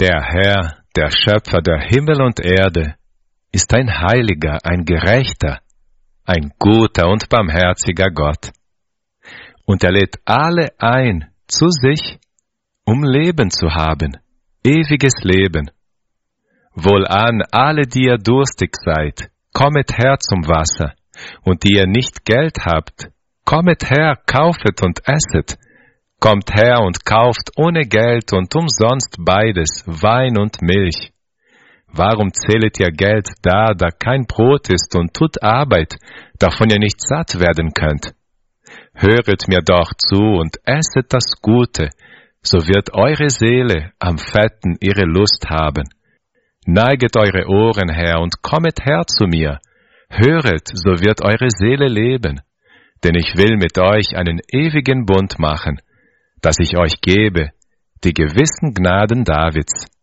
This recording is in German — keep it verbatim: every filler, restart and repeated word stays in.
Der Herr, der Schöpfer der Himmel und Erde, ist ein heiliger, ein gerechter, ein guter und barmherziger Gott. Und er lädt alle ein zu sich, um Leben zu haben, ewiges Leben. Wohlan, alle, die ihr durstig seid, kommet her zum Wasser, und die ihr nicht Geld habt, kommet her, kaufet und esset. Kommt her und kauft ohne Geld und umsonst beides, Wein und Milch. Warum zählet ihr Geld da, da kein Brot ist, und tut Arbeit, davon ihr nicht satt werden könnt? Höret mir doch zu und esset das Gute, so wird eure Seele am Fetten ihre Lust haben. Neiget eure Ohren her und kommet her zu mir. Höret, so wird eure Seele leben. Denn ich will mit euch einen ewigen Bund machen, dass ich euch gebe, die gewissen Gnaden Davids.